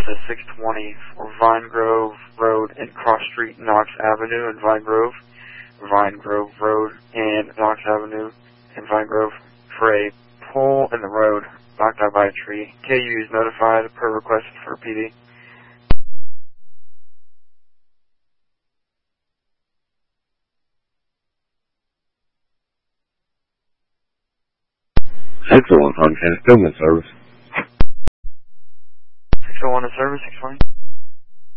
to 620 for Vine Grove Road and Cross Street, Knox Avenue and Vine Grove Road and Knox Avenue and Vine Grove for a pole in the road knocked out by a tree. KU is notified per request for PD. Central on Fontana Filming Service. 601 in service, 620.